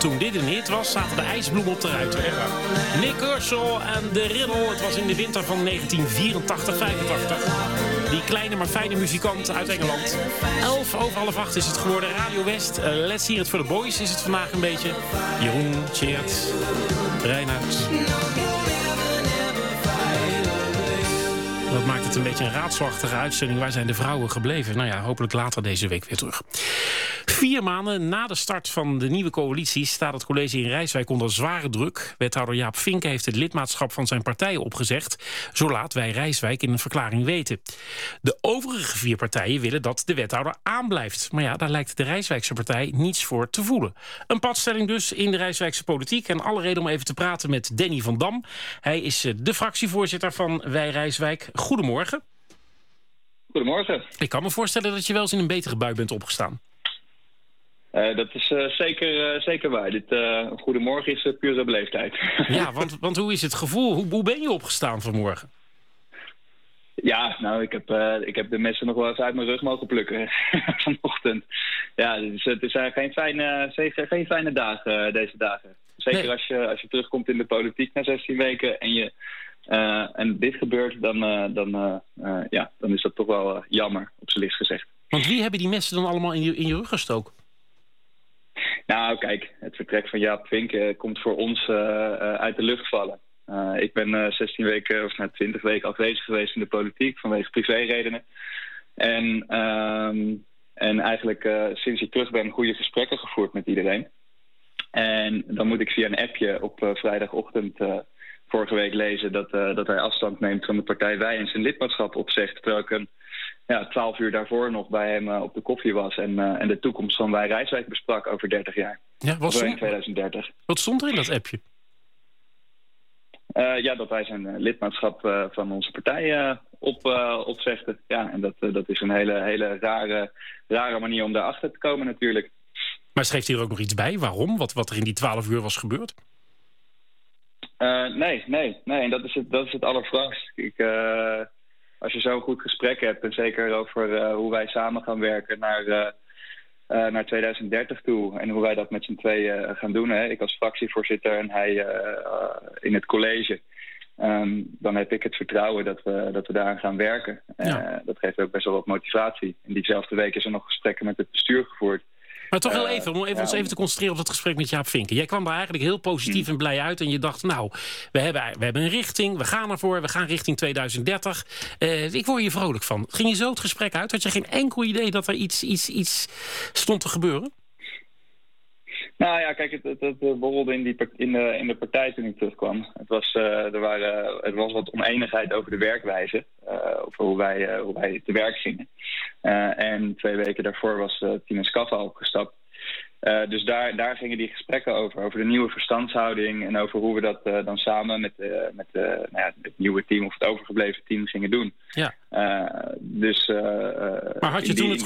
Toen dit een hit was, zaten de ijsbloemen op de ruiten. Nick Kershaw en The Riddle. Het was in de winter van 1984-85. Die kleine maar fijne muzikant uit Engeland. 7:11 is het geworden. Radio West. Let's Hear It for the Boys is het vandaag een beetje. Jeroen, Tjeerd, Reinhard. Dat maakt het een beetje een raadselachtige uitzending. Waar zijn de vrouwen gebleven? Nou ja, hopelijk later deze week weer terug. 4 maanden na de start van de nieuwe coalitie staat het college in Rijswijk onder zware druk. Wethouder Jaap Vinken heeft het lidmaatschap van zijn partij opgezegd. Zo laat Wij Rijswijk in een verklaring weten. De overige 4 partijen willen dat de wethouder aanblijft. Maar ja, daar lijkt de Rijswijkse partij niets voor te voelen. Een padstelling dus in de Rijswijkse politiek. En alle reden om even te praten met Danny van Dam. Hij is de fractievoorzitter van Wij Rijswijk. Goedemorgen. Goedemorgen. Ik kan me voorstellen dat je wel eens in een betere bui bent opgestaan. Dat is zeker waar. Dit goedemorgen is pure beleefdheid. Ja, want hoe is het gevoel? Hoe ben je opgestaan vanmorgen? Ja, nou, ik heb de messen nog wel eens uit mijn rug mogen plukken vanochtend. Ja, dus het is geen fijne dagen deze dagen. Zeker nee. als je terugkomt in de politiek na 16 weken en dit gebeurt, dan is dat toch wel jammer, op z'n liefst gezegd. Want wie hebben die messen dan allemaal in je rug gestoken? Nou, kijk, het vertrek van Jaap Vinken komt voor ons uit de lucht vallen. Ik ben 16 weken of 20 weken afwezig geweest in de politiek vanwege privéredenen. En eigenlijk sinds ik terug ben goede gesprekken gevoerd met iedereen. En dan moet ik via een appje op vrijdagochtend vorige week lezen dat hij afstand neemt van de partij Wij en zijn lidmaatschap opzegt. Terwijl ik 12 uur daarvoor nog bij hem op de koffie was en de toekomst van Wij Rijswijk besprak over 30 jaar. Ja, in 2030. Wat stond er in dat appje? Dat wij zijn lidmaatschap van onze partij opzegden. Ja, en dat is een hele rare manier om daarachter te komen natuurlijk. Maar schreef hij er ook nog iets bij? Waarom? Wat er in die 12 uur was gebeurd? Nee. En dat is het allervraagst. Als je zo'n goed gesprek hebt, en zeker over hoe wij samen gaan werken naar 2030 toe en hoe wij dat met z'n tweeën gaan doen. Hè? Ik als fractievoorzitter en hij in het college. Dan heb ik het vertrouwen dat we daaraan gaan werken. Ja. Dat geeft ook best wel wat motivatie. In diezelfde week is er nog gesprekken met het bestuur gevoerd. Maar toch heel even, om ons even te concentreren op dat gesprek met Jaap Vinken. Jij kwam daar eigenlijk heel positief en blij uit. En je dacht, nou, we hebben een richting. We gaan ervoor. We gaan richting 2030. Ik word hier vrolijk van. Ging je zo het gesprek uit? Had je geen enkel idee dat er iets stond te gebeuren? Nou ja, kijk, het borrelde in de partij toen ik terugkwam. Het was wat oneenigheid over de werkwijze. Over hoe wij te werk gingen. En 2 weken daarvoor was Tine Skaffa opgestapt. Dus daar gingen die gesprekken over de nieuwe verstandshouding en over hoe we dat dan samen met het nieuwe team of het overgebleven team gingen doen. Ja. Maar had je toen het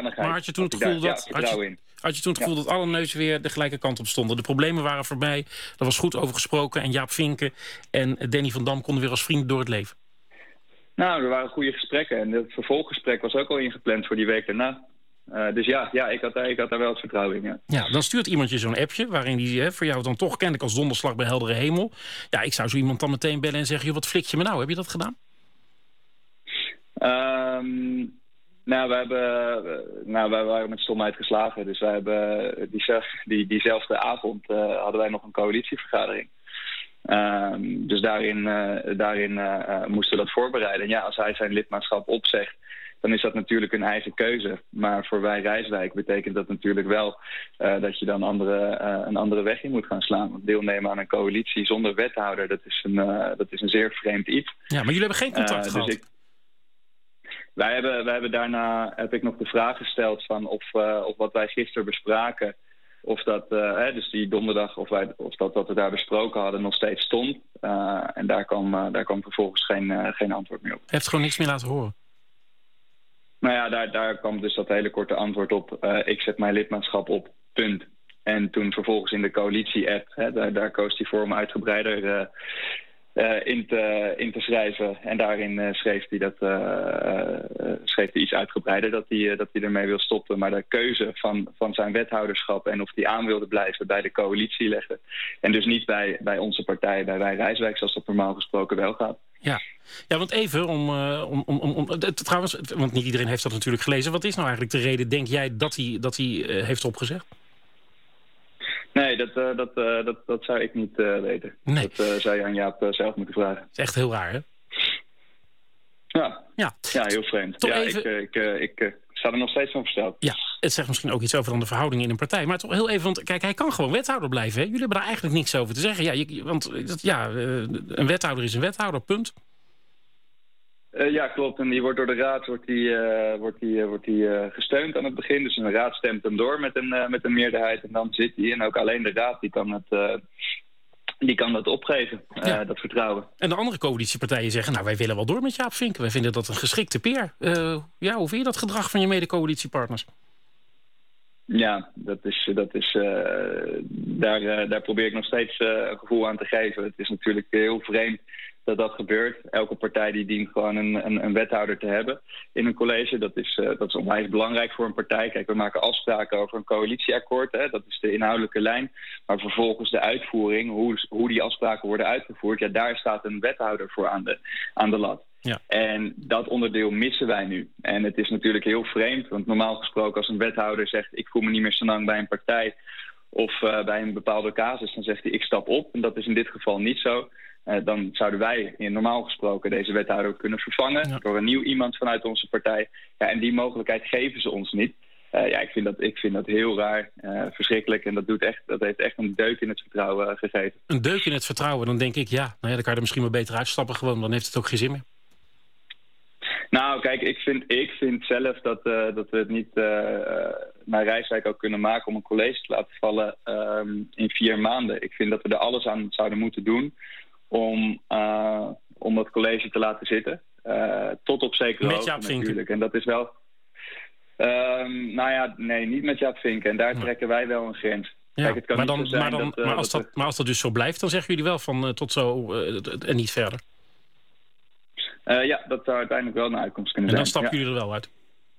gevoel dat alle neuzen weer de gelijke kant op stonden? De problemen waren voorbij, er was goed over gesproken en Jaap Vinken en Danny van Dam konden weer als vrienden door het leven? Nou, er waren goede gesprekken en het vervolggesprek was ook al ingepland voor die week daarna. Dus ik had daar wel het vertrouwen in. Ja, dan stuurt iemand je zo'n appje waarin die voor jou dan toch kennelijk als donderslag bij heldere hemel. Ja, ik zou zo iemand dan meteen bellen en zeggen, joh, wat flik je me nou? Heb je dat gedaan? Wij waren met stomheid geslagen. Dus wij hebben diezelfde avond hadden wij nog een coalitievergadering. Dus daarin moesten we dat voorbereiden. En ja, als hij zijn lidmaatschap opzegt, dan is dat natuurlijk een eigen keuze. Maar voor Wij Rijswijk betekent dat natuurlijk wel dat je dan een andere weg in moet gaan slaan. Want deelnemen aan een coalitie zonder wethouder, dat is een zeer vreemd iets. Ja, maar jullie hebben geen contact gehad? Wij hebben daarna heb ik nog de vraag gesteld van of wat wij gisteren bespraken, of dat dus die donderdag of dat wat we daar besproken hadden nog steeds stond. En daar kwam vervolgens geen antwoord meer op. Hij heeft gewoon niks meer laten horen? Nou ja, daar kwam dus dat hele korte antwoord op. Ik zet mijn lidmaatschap op, punt. En toen vervolgens in de coalitie-app, daar koos hij voor om uitgebreider in te schrijven. En daarin schreef hij iets uitgebreider dat hij ermee wil stoppen. Maar de keuze van zijn wethouderschap en of hij aan wilde blijven bij de coalitie leggen. En dus niet bij onze partij, bij Wij Rijswijk, zoals dat normaal gesproken wel gaat. Ja, want even trouwens, want niet iedereen heeft dat natuurlijk gelezen. Wat is nou eigenlijk de reden, denk jij, dat hij heeft opgezegd? Nee, dat zou ik niet weten. Nee. Dat zou je aan Jaap zelf moeten vragen. Dat is echt heel raar, hè? Ja, heel vreemd. Toch ja, even... ik sta er nog steeds van versteld. Ja, het zegt misschien ook iets over dan de verhoudingen in een partij. Maar toch heel even, want kijk, hij kan gewoon wethouder blijven. Hè? Jullie hebben daar eigenlijk niks over te zeggen. Een wethouder is een wethouder, punt. Ja, klopt. En die wordt door de raad wordt gesteund aan het begin. Dus een raad stemt hem door met een meerderheid. En dan zit hij. En ook alleen de raad die kan dat opgeven, dat vertrouwen. En de andere coalitiepartijen zeggen, nou, wij willen wel door met Jaap Vinken. Wij vinden dat een geschikte peer. Hoe vind je dat gedrag van je mede-coalitiepartners? Ja, daar probeer ik nog steeds een gevoel aan te geven. Het is natuurlijk heel vreemd dat gebeurt. Elke partij die dient gewoon een wethouder te hebben in een college. Dat is onwijs belangrijk voor een partij. Kijk, we maken afspraken over een coalitieakkoord. Hè, dat is de inhoudelijke lijn. Maar vervolgens de uitvoering, hoe die afspraken worden uitgevoerd, ja, daar staat een wethouder voor aan de lat. Ja. En dat onderdeel missen wij nu. En het is natuurlijk heel vreemd, want normaal gesproken als een wethouder zegt, ik voel me niet meer zo lang bij een partij of bij een bepaalde casus, dan zegt hij, ik stap op. En dat is in dit geval niet zo. Dan zouden wij normaal gesproken deze wethouder kunnen vervangen door een nieuw iemand vanuit onze partij. Ja, en die mogelijkheid geven ze ons niet. Ik vind dat heel raar, verschrikkelijk. En dat heeft echt een deuk in het vertrouwen gegeven. Een deuk in het vertrouwen, dan denk ik, dan kan je er misschien wel beter uitstappen gewoon. Dan heeft het ook geen zin meer. Nou, kijk, ik vind zelf dat we het niet naar Rijswijk ook kunnen maken om een college te laten vallen in 4 maanden. Ik vind dat we er alles aan zouden moeten doen om dat college te laten zitten. Tot op zekere hoogte natuurlijk. En dat is wel... nee, niet met Jaap Vinken. En daar trekken wij wel een grens. Ja, kijk, het kan maar als dat dus zo blijft, dan zeggen jullie wel van tot zo en niet verder. Dat zou uiteindelijk wel een uitkomst kunnen zijn. En dan stappen jullie er wel uit?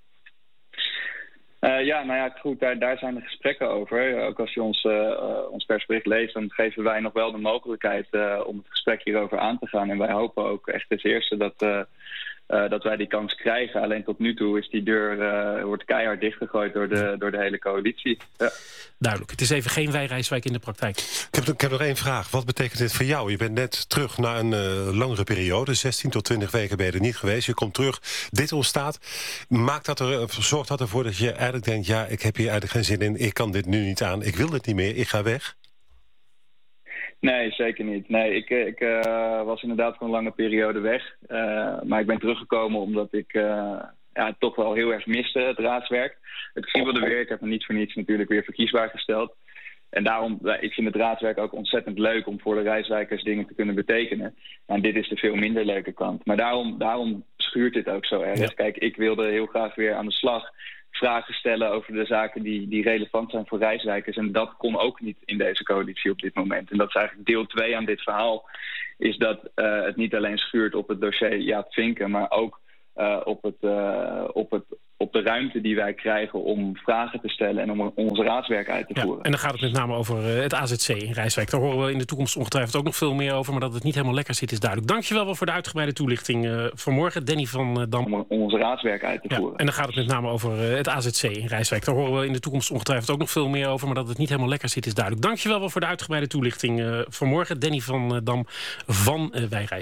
Goed, daar zijn de gesprekken over. Ook als je ons persbericht leest, dan geven wij nog wel de mogelijkheid om het gesprek hierover aan te gaan. En wij hopen ook echt als eerste dat wij die kans krijgen. Alleen tot nu toe is die deur wordt keihard dichtgegooid door de hele coalitie. Ja. Duidelijk. Het is even geen Wij Rijswijk in de praktijk. Ik heb nog 1 vraag. Wat betekent dit voor jou? Je bent net terug na een langere periode. 16 tot 20 weken ben je er niet geweest. Je komt terug. Dit ontstaat. Zorgt dat ervoor dat je eigenlijk denkt, ja, ik heb hier eigenlijk geen zin in. Ik kan dit nu niet aan. Ik wil dit niet meer. Ik ga weg. Nee, zeker niet. Nee, ik was inderdaad voor een lange periode weg. Maar ik ben teruggekomen omdat ik toch wel heel erg miste het raadswerk. Het kriebelde weer. Ik heb me niet voor niets natuurlijk weer verkiesbaar gesteld. En daarom, ik vind het raadswerk ook ontzettend leuk om voor de Rijswijkers dingen te kunnen betekenen. En dit is de veel minder leuke kant. Maar daarom schuurt dit ook zo erg. Ja. Kijk, ik wilde heel graag weer aan de slag, vragen stellen over de zaken die relevant zijn voor Rijswijkers. En dat kon ook niet in deze coalitie op dit moment. En dat is eigenlijk deel 2 aan dit verhaal. Is dat het niet alleen schuurt op het dossier Jaap Vinken, maar ook op de ruimte die wij krijgen om vragen te stellen en om ons raadswerk uit te voeren. En dan gaat het met name over het AZC in Rijswijk. Daar horen we in de toekomst ongetwijfeld ook nog veel meer over, maar dat het niet helemaal lekker zit is duidelijk. Dankjewel wel voor de uitgebreide toelichting vanmorgen. Danny van Dam. Om ons raadswerk uit te voeren. En dan gaat het met name over het AZC in Rijswijk. Daar horen we in de toekomst ongetwijfeld ook nog veel meer over, maar dat het niet helemaal lekker zit is duidelijk. Dankjewel wel voor de uitgebreide toelichting vanmorgen. Danny van Dam van Wij Rijswijk.